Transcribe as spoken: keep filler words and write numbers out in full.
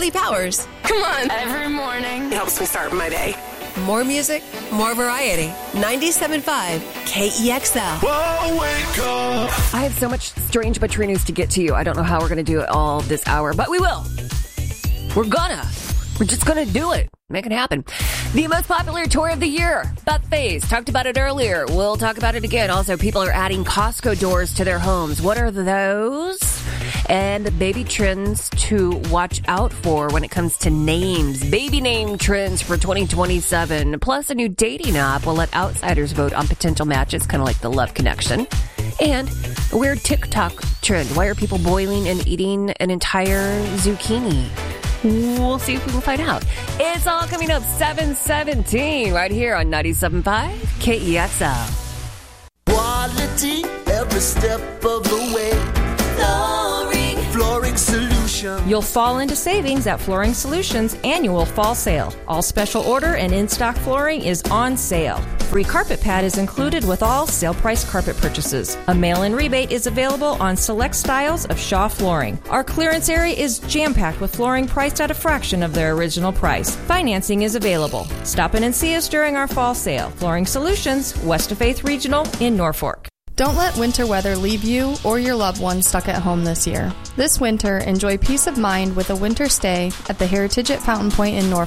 Allie Powers. Come on. Every morning. It helps me start my day. More music, more variety. ninety-seven point five K E X L. Whoa, wake up. I have so much strange but true news to get to you. I don't know how we're going to do it all this hour, but we will. We're gonna. We're just gonna do it. Make it happen. The most popular toy of the year, Buttface. Talked about it earlier. We'll talk about it again. Also, people are adding Costco doors to their homes. What are those? And the baby trends to watch out for when it comes to names. Baby name trends for twenty twenty-seven. Plus, a new dating app will let outsiders vote on potential matches, kind of like the Love Connection. And a weird TikTok trend. Why are people boiling and eating an entire zucchini? We'll see if we can find out. It's all coming up seven seventeen right here on ninety-seven point five K E X L. Quality every step of the way. Flooring. Flooring Solutions. You'll fall into savings at Flooring Solutions' annual fall sale. All special order and in-stock flooring is on sale. Free carpet pad is included with all sale price carpet purchases. A mail-in rebate is available on select styles of Shaw flooring. Our clearance area is jam-packed with flooring priced at a fraction of their original price. Financing is available. Stop in and see us during our fall sale. Flooring Solutions, West of Faith Regional in Norfolk. Don't let winter weather leave you or your loved ones stuck at home this year. This winter, enjoy peace of mind with a winter stay at the Heritage at Fountain Point in Norfolk.